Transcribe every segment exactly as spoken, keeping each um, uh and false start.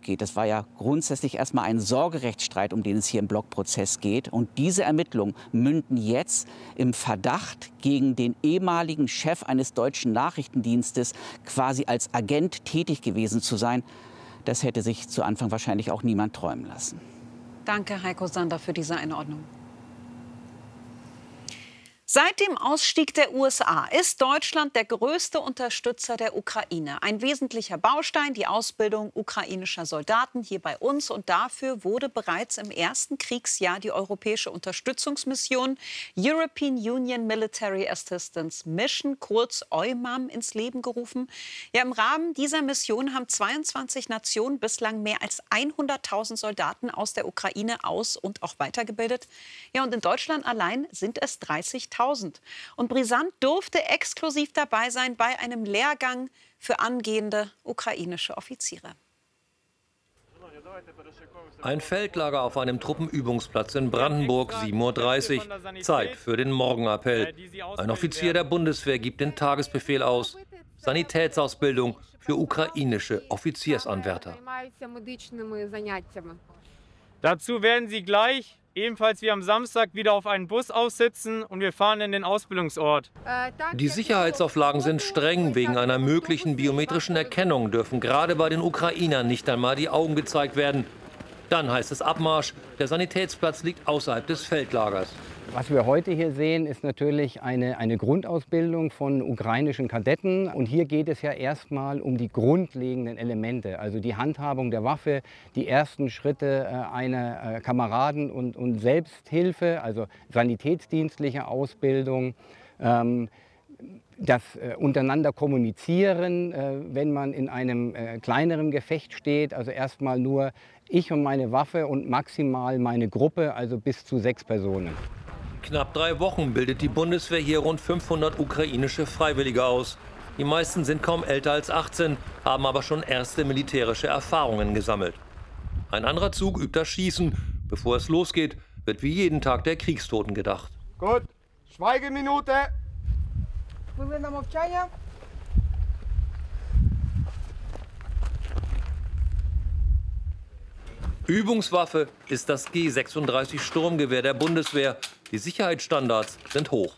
ausgeht. Das war ja grundsätzlich erstmal ein Sorgerechtsstreit, um den es hier im Blockprozess geht. Und diese Ermittlungen münden jetzt im Verdacht gegen den ehemaligen Chef eines deutschen Nachrichtendienstes, quasi als Agent tätig gewesen zu sein. Das hätte sich zu Anfang wahrscheinlich auch niemand träumen lassen. Danke, Heiko Sander, für diese Einordnung. Seit dem Ausstieg der U S A ist Deutschland der größte Unterstützer der Ukraine. Ein wesentlicher Baustein, die Ausbildung ukrainischer Soldaten hier bei uns. Und dafür wurde bereits im ersten Kriegsjahr die europäische Unterstützungsmission European Union Military Assistance Mission, kurz EUMAM, ins Leben gerufen. Ja, im Rahmen dieser Mission haben zweiundzwanzig Nationen bislang mehr als hunderttausend Soldaten aus der Ukraine aus- und auch weitergebildet. Ja, und in Deutschland allein sind es dreißigtausend. Und Brisant durfte exklusiv dabei sein bei einem Lehrgang für angehende ukrainische Offiziere. Ein Feldlager auf einem Truppenübungsplatz in Brandenburg, sieben Uhr dreißig. Zeit für den Morgenappell. Ein Offizier der Bundeswehr gibt den Tagesbefehl aus. Sanitätsausbildung für ukrainische Offiziersanwärter. Dazu werden sie gleich, ebenfalls wie am Samstag, wieder auf einen Bus aussitzen und wir fahren in den Ausbildungsort. Die Sicherheitsauflagen sind streng. Wegen einer möglichen biometrischen Erkennung dürfen gerade bei den Ukrainern nicht einmal die Augen gezeigt werden. Dann heißt es Abmarsch. Der Sanitätsplatz liegt außerhalb des Feldlagers. Was wir heute hier sehen, ist natürlich eine, eine Grundausbildung von ukrainischen Kadetten. Und hier geht es ja erstmal um die grundlegenden Elemente, also die Handhabung der Waffe, die ersten Schritte einer äh, Kameraden- und, und Selbsthilfe, also sanitätsdienstliche Ausbildung. Ähm, Das äh, untereinander kommunizieren, äh, wenn man in einem äh, kleineren Gefecht steht, also erstmal nur ich und meine Waffe und maximal meine Gruppe, also bis zu sechs Personen. Knapp drei Wochen bildet die Bundeswehr hier rund fünfhundert ukrainische Freiwillige aus. Die meisten sind kaum älter als achtzehn, haben aber schon erste militärische Erfahrungen gesammelt. Ein anderer Zug übt das Schießen. Bevor es losgeht, wird wie jeden Tag der Kriegstoten gedacht. Gut, Schweigeminute. Übungswaffe ist das G sechsunddreißig Sturmgewehr der Bundeswehr. Die Sicherheitsstandards sind hoch.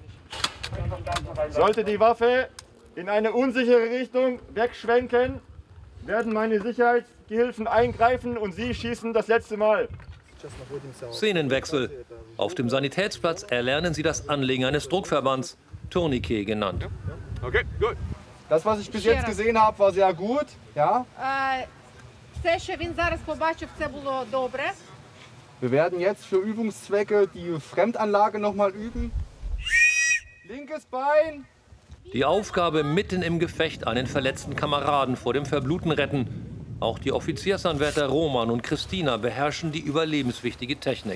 Sollte die Waffe in eine unsichere Richtung wegschwenken, werden meine Sicherheitsgehilfen eingreifen und Sie schießen das letzte Mal. Szenenwechsel. Auf dem Sanitätsplatz erlernen sie das Anlegen eines Druckverbands, Tourniquet genannt. Okay, gut. Das, was ich bis jetzt gesehen habe, war sehr gut. Ja. Wir werden jetzt für Übungszwecke die Fremdanlage noch mal üben. Linkes Bein. Die Aufgabe, mitten im Gefecht einen verletzten Kameraden vor dem Verbluten retten. Auch die Offiziersanwärter Roman und Christina beherrschen die überlebenswichtige Technik.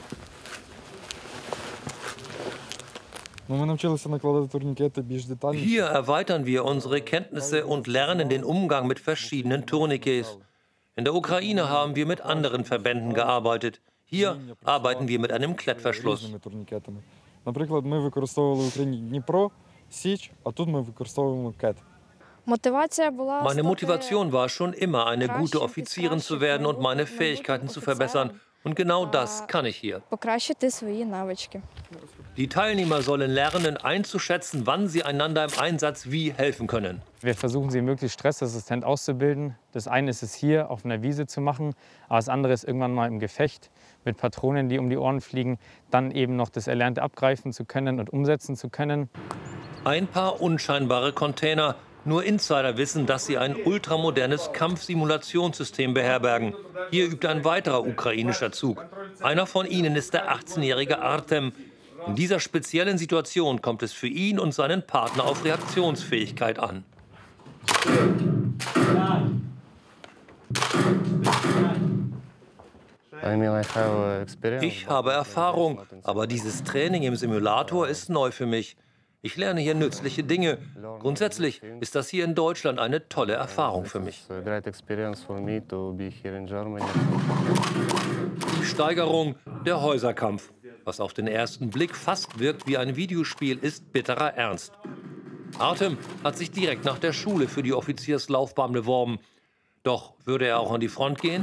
Hier erweitern wir unsere Kenntnisse und lernen den Umgang mit verschiedenen Tourniquets. In der Ukraine haben wir mit anderen Verbänden gearbeitet. Hier arbeiten wir mit einem Klettverschluss. Meine Motivation war schon immer, eine gute Offizierin zu werden und meine Fähigkeiten zu verbessern. Und genau das kann ich hier. Die Teilnehmer sollen lernen, einzuschätzen, wann sie einander im Einsatz wie helfen können. Wir versuchen, sie möglichst stressresistent auszubilden. Das eine ist es hier auf einer Wiese zu machen, aber das andere ist irgendwann mal im Gefecht mit Patronen, die um die Ohren fliegen, dann eben noch das Erlernte abgreifen zu können und umsetzen zu können. Ein paar unscheinbare Container. Nur Insider wissen, dass sie ein ultramodernes Kampfsimulationssystem beherbergen. Hier übt ein weiterer ukrainischer Zug. Einer von ihnen ist der achtzehnjährige Artem. In dieser speziellen Situation kommt es für ihn und seinen Partner auf Reaktionsfähigkeit an. Ich habe Erfahrung, aber dieses Training im Simulator ist neu für mich. Ich lerne hier nützliche Dinge. Grundsätzlich ist das hier in Deutschland eine tolle Erfahrung für mich. Die Steigerung, der Häuserkampf. Was auf den ersten Blick fast wirkt wie ein Videospiel, ist bitterer Ernst. Artem hat sich direkt nach der Schule für die Offizierslaufbahn beworben. Doch würde er auch an die Front gehen?